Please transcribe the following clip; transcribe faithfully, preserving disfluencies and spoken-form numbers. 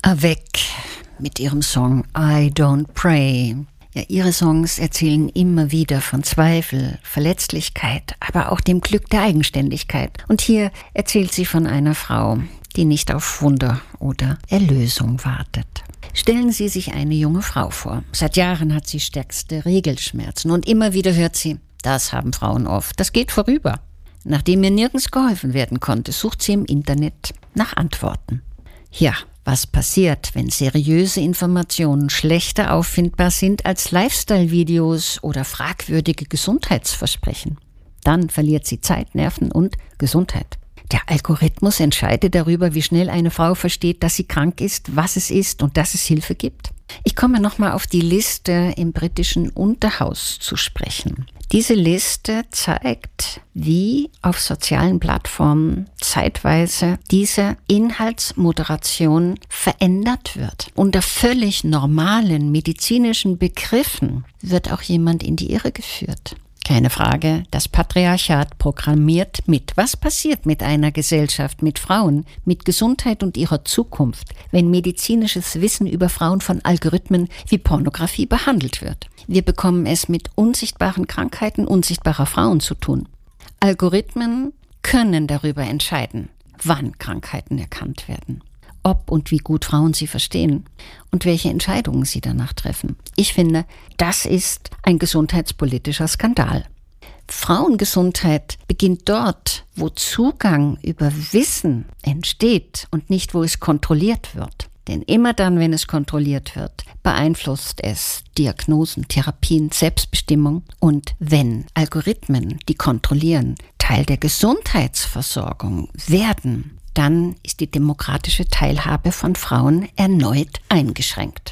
Avec mit ihrem Song I Don't Pray. Ja, ihre Songs erzählen immer wieder von Zweifel, Verletzlichkeit, aber auch dem Glück der Eigenständigkeit. Und hier erzählt sie von einer Frau, die nicht auf Wunder oder Erlösung wartet. Stellen Sie sich eine junge Frau vor. Seit Jahren hat sie stärkste Regelschmerzen und immer wieder hört sie, das haben Frauen oft, das geht vorüber. Nachdem ihr nirgends geholfen werden konnte, sucht sie im Internet nach Antworten. Ja, was passiert, wenn seriöse Informationen schlechter auffindbar sind als Lifestyle-Videos oder fragwürdige Gesundheitsversprechen? Dann verliert sie Zeit, Nerven und Gesundheit. Der Algorithmus entscheidet darüber, wie schnell eine Frau versteht, dass sie krank ist, was es ist und dass es Hilfe gibt. Ich komme nochmal auf die Liste im britischen Unterhaus zu sprechen. Diese Liste zeigt, wie auf sozialen Plattformen zeitweise diese Inhaltsmoderation verändert wird. Unter völlig normalen medizinischen Begriffen wird auch jemand in die Irre geführt. Keine Frage, das Patriarchat programmiert mit. Was passiert mit einer Gesellschaft, mit Frauen, mit Gesundheit und ihrer Zukunft, wenn medizinisches Wissen über Frauen von Algorithmen wie Pornografie behandelt wird? Wir bekommen es mit unsichtbaren Krankheiten unsichtbarer Frauen zu tun. Algorithmen können darüber entscheiden, wann Krankheiten erkannt werden, ob und wie gut Frauen sie verstehen und welche Entscheidungen sie danach treffen. Ich finde, das ist ein gesundheitspolitischer Skandal. Frauengesundheit beginnt dort, wo Zugang über Wissen entsteht und nicht, wo es kontrolliert wird. Denn immer dann, wenn es kontrolliert wird, beeinflusst es Diagnosen, Therapien, Selbstbestimmung. Und wenn Algorithmen, die kontrollieren, Teil der Gesundheitsversorgung werden, dann ist die demokratische Teilhabe von Frauen erneut eingeschränkt.